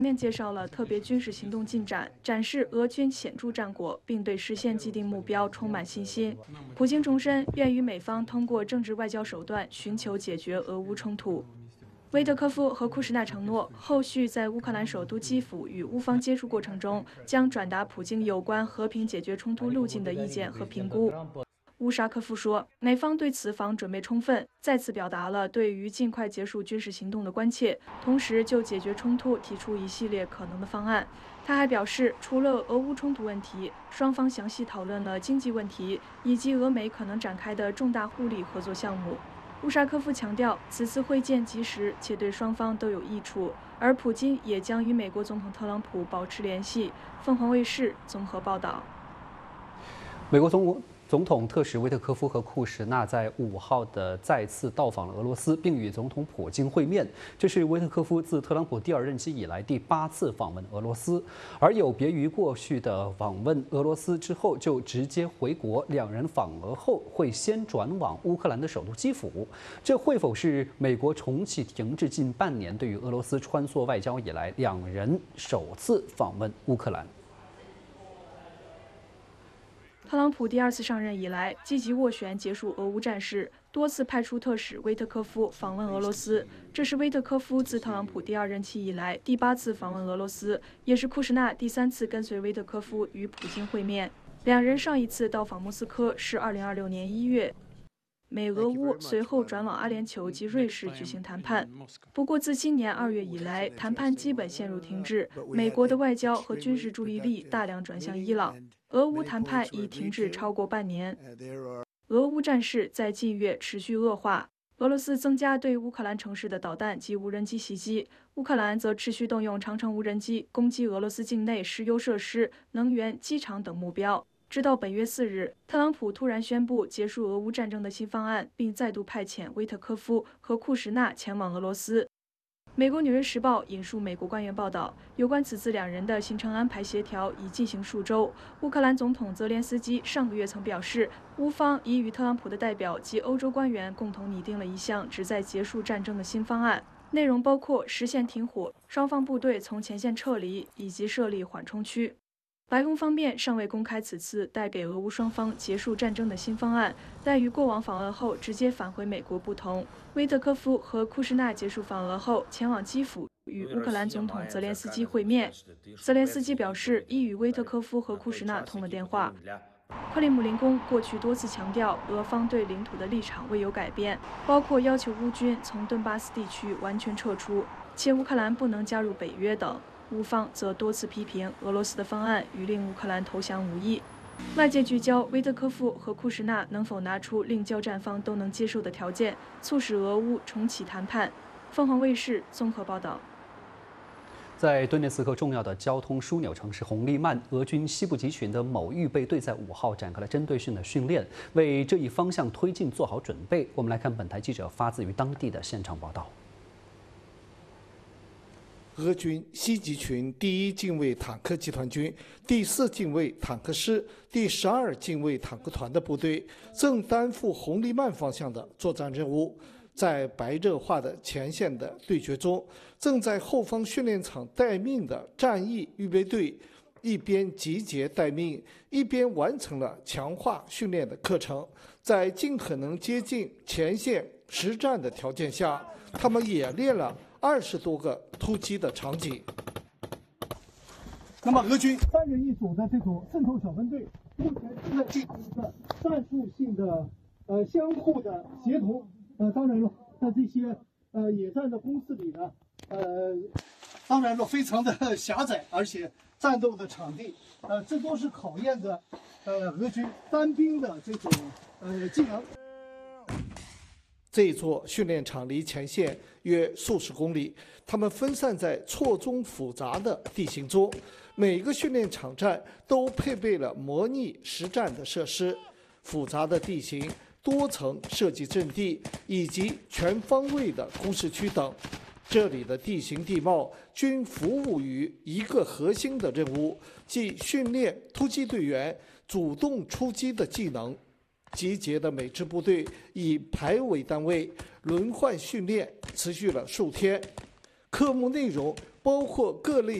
面介绍了特别军事行动进展，展示俄军显著战果，并对实现既定目标充满信心。普京重申愿与美方通过政治外交手段寻求解决俄乌冲突。威特科夫和库什纳承诺，后续在乌克兰首都基辅与乌方接触过程中，将转达普京有关和平解决冲突路径的意见和评估。乌沙科夫说，美方对此访准备充分，再次表达了对于尽快结束军事行动的关切，同时就解决冲突提出一系列可能的方案。他还表示，除了俄乌冲突问题，双方详细讨论了经济问题以及俄美可能展开的重大互利合作项目。乌沙科夫强调，此次会见及时且对双方都有益处，而普京也将与美国总统特朗普保持联系。凤凰卫视综合报道。 美国总统特使维特科夫和库什纳在5号再次到访了俄罗斯，并与总统普京会面。这是维特科夫自特朗普第2任期以来第8次访问俄罗斯，而有别于过去的访问俄罗斯之后就直接回国，两人访俄后会先转往乌克兰的首都基辅。这会否是美国重启停滞近半年对于俄罗斯穿梭外交以来两人首次访问乌克兰？ 特朗普第2次上任以来，积极斡旋结束俄乌战事，多次派出特使威特科夫访问俄罗斯。这是威特科夫自特朗普第2任期以来第8次访问俄罗斯，也是库什纳第3次跟随威特科夫与普京会面。两人上一次到访莫斯科是2026年1月。美俄乌随后转往阿联酋及瑞士举行谈判，不过自今年2月以来，谈判基本陷入停滞。美国的外交和军事注意力大量转向伊朗，俄乌谈判已停滞超过半年。俄乌战事在近月持续恶化，俄罗斯增加对乌克兰城市的导弹及无人机袭击，乌克兰则持续动用长城无人机攻击俄罗斯境内石油设施、能源、机场等目标。直到本月4日，特朗普突然宣布结束俄乌战争的新方案，并再度派遣威特科夫和库什纳前往俄罗斯。美国《纽约时报》引述美国官员报道，有关此次两人的行程安排协调已进行数周。乌克兰总统泽连斯基上个月曾表示，乌方已与特朗普的代表及欧洲官员共同拟定了一项旨在结束战争的新方案，内容包括实现停火、双方部队从前线撤离以及设立缓冲区。白宫方面尚未公开此次带给俄乌双方结束战争的新方案，但与过往访俄后直接返回美国不同，威特科夫和库什纳结束访俄后前往基辅与乌克兰总统泽连斯基会面。泽连斯基表示，已与威特科夫和库什纳通了电话。克里姆林宫过去多次强调，俄方对领土的立场未有改变，包括要求乌军从顿巴斯地区完全撤出，且乌克兰不能加入北约等。乌方则多次批评俄罗斯的方案与令乌克兰投降无异。外界聚焦威特科夫和库什纳能否拿出令交战方都能接受的条件，促使俄乌重启谈判。凤凰卫视综合报道。 在顿涅茨克重要的交通枢纽城市红利曼，俄军西部集群的某预备队在5号展开了针对性的训练，为这一方向推进做好准备。我们来看本台记者发自于当地的现场报道。 俄军西集群第1近卫坦克集团军、第4近卫坦克师、第12近卫坦克团的部队正担负红利曼方向的作战任务。在白热化的前线的对决中，正在后方训练场待命的战役预备队，一边集结待命，一边完成了强化训练的课程。在尽可能接近前线实战的条件下，他们演练了20多个突击的场景。 那么，俄军3人一组的这种渗透小分队，目前正在进行一个战术性的相互的协同。当然了，在这些野战的攻势里呢，当然了非常的狭窄，而且战斗的场地，这都是考验着俄军单兵的这种技能。 这座训练场离前线约数十公里，他们分散在错综复杂的地形中，每个训练场站都配备了模拟实战的设施，复杂的地形、多层设计阵地以及全方位的工事区等。这里的地形地貌均服务于一个核心的任务，即训练突击队员主动出击的技能。集结的每支部队以排为单位，轮换训练，持续了数天。科目内容包括各类